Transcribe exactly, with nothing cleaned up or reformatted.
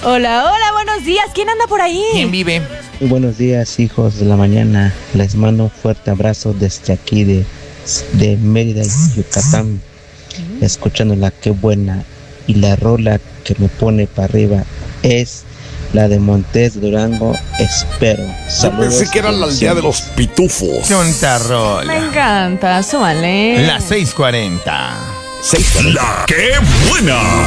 Hola, hola, buenos días. ¿Quién anda por ahí? ¿Quién vive? Muy buenos días, hijos de la mañana. Les mando un fuerte abrazo desde aquí de, de Mérida, Yucatán. Escuchando la que buena. Y la rola que me pone para arriba es la de Montes Durango. Espero. Saludos. Pensé que era la aldea de los pitufos. Qué bonita Me rola. encanta, súmale. Las seis cuarenta. Seis, La que buena.